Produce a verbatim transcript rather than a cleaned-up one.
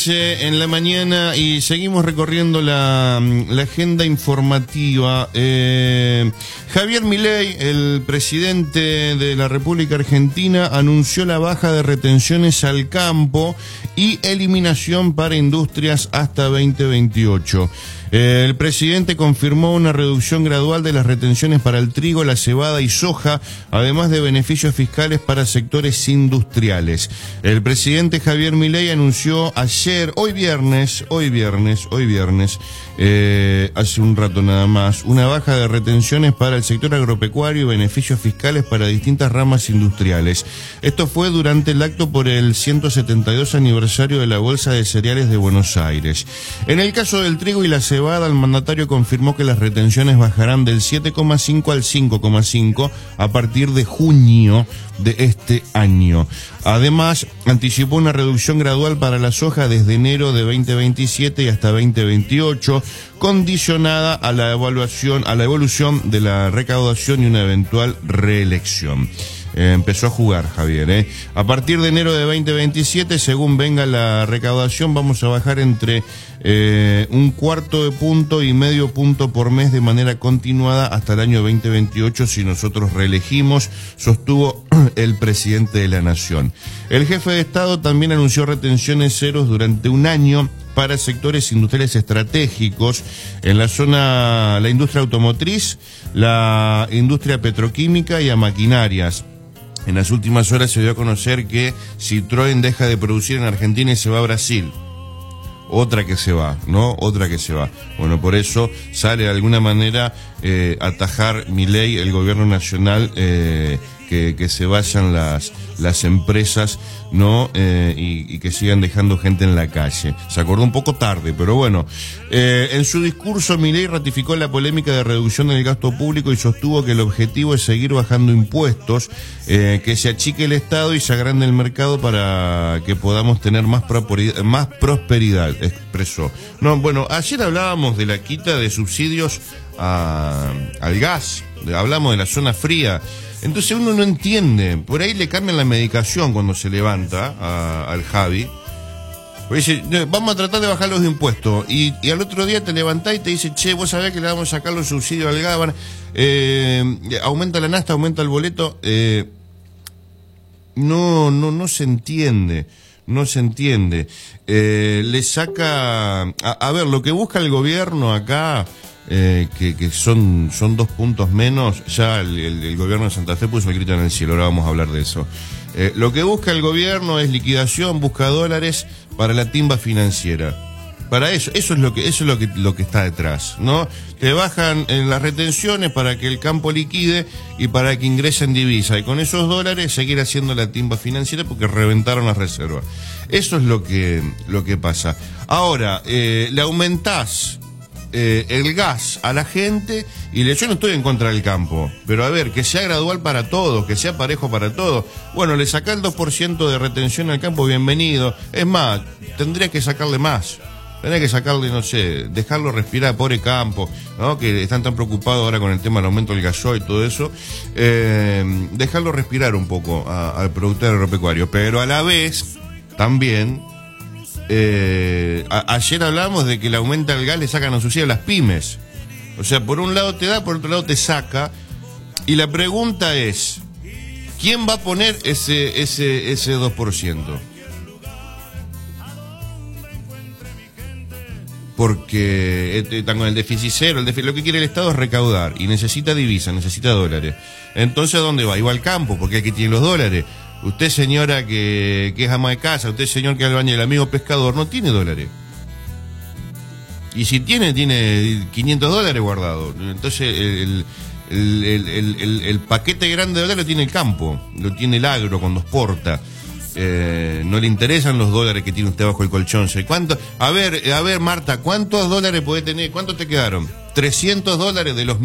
En la mañana y seguimos recorriendo la, la agenda informativa. Eh, Javier Milei, el presidente de la República Argentina, anunció la baja de retenciones al campo y eliminación para industrias hasta veinte veintiocho. Eh, el presidente confirmó una reducción gradual de las retenciones para el trigo, la cebada y soja, además de beneficios fiscales para sectores industriales. El presidente Javier Milei anunció ayer, hoy viernes, hoy viernes, hoy viernes, eh, hace un rato nada más, una baja de retenciones para el sector agropecuario y beneficios fiscales para distintas ramas industriales. Esto fue durante el acto por el ciento setenta y dos aniversario de la Bolsa de Cereales de Buenos Aires. En el caso del trigo y la cebada, el mandatario confirmó que las retenciones bajarán del siete coma cinco al cinco coma cinco a partir de junio de este año. Además, anticipó una reducción gradual para la soja desde enero de veinte veintisiete y hasta veinte veintiocho, condicionada a la evaluación, a la evolución de la recaudación y una eventual reelección. Eh, empezó a jugar Javier, ¿eh? A partir de enero de veinte veintisiete, según venga la recaudación, vamos a bajar entre eh, un cuarto de punto y medio punto por mes de manera continuada hasta el año veinte veintiocho si nosotros reelegimos, sostuvo el presidente de la Nación. El jefe de Estado también anunció retenciones ceros durante un año para sectores industriales estratégicos en la zona, la industria automotriz, la industria petroquímica y a maquinarias. En las últimas horas se dio a conocer que Citroën deja de producir en Argentina y se va a Brasil. Otra que se va, ¿no? Otra que se va. Bueno, por eso sale de alguna manera eh, atajar Milei, el gobierno nacional, eh, que, que se vayan las, las empresas, ¿no? Eh, y, y que sigan dejando gente en la calle. Se acordó un poco tarde, pero bueno. Eh, en su discurso, Milei ratificó la polémica de reducción del gasto público y sostuvo que el objetivo es seguir bajando impuestos, eh, que se achique el Estado y se agrande el mercado para que podamos tener más prosperidad, más prosperidad, expresó. No, bueno, ayer hablábamos de la quita de subsidios a, al gas, hablamos de la zona fría. Entonces uno no entiende, por ahí le cambian la medicación cuando se levanta a, al Javi. Porque dice, vamos a tratar de bajar los impuestos. Y, y al otro día te levantás y te dice, che, vos sabés que le vamos a sacar los subsidios al gas, eh, aumenta la nafta, aumenta el boleto. Eh, no, no, no se entiende, no se entiende. Eh, le saca, a, a ver, lo que busca el gobierno acá, Eh, que, que son, son dos puntos menos, ya el, el, el gobierno de Santa Fe puso el grito en el cielo, ahora vamos a hablar de eso. Eh, lo que busca el gobierno es liquidación, busca dólares para la timba financiera. Para eso, eso es lo que, eso es lo que, lo que está detrás, ¿no? Te bajan en las retenciones para que el campo liquide y para que ingresen divisa, y con esos dólares seguir haciendo la timba financiera porque reventaron las reservas. Eso es lo que, lo que pasa. Ahora, eh, le aumentás Eh, el gas a la gente y le, yo no estoy en contra del campo, pero a ver, que sea gradual para todos, que sea parejo para todos. Bueno, le saca el dos por ciento de retención al campo, bienvenido. Es más, tendría que sacarle más, tendría que sacarle, no sé, dejarlo respirar, pobre campo, ¿no? Que están tan preocupados ahora con el tema del aumento del gasoil y todo eso. Eh, dejarlo respirar un poco a, al productor agropecuario, pero a la vez también Eh, a, ayer hablábamos de que le aumenta el gas, le sacan a subsidio a las pymes. O sea, por un lado te da, por otro lado te saca. Y la pregunta es, ¿quién va a poner ese, ese, ese dos por ciento? Porque están con el déficit cero, el déficit, lo que quiere el Estado es recaudar y necesita divisa, necesita dólares. Entonces, ¿a dónde va? Iba al campo, porque es que tiene los dólares. Usted, señora que, que es ama de casa, usted, señor que es albañil, amigo pescador, no tiene dólares. Y si tiene, tiene quinientos dólares guardados. Entonces, el, el, el, el, el, el paquete grande de dólares lo tiene el campo, lo tiene el agro cuando exporta. Eh, no le interesan los dólares que tiene usted bajo el colchón. ¿Cuánto? A ver, a ver, Marta, ¿cuántos dólares puede tener? ¿Cuántos te quedaron? trescientos dólares de los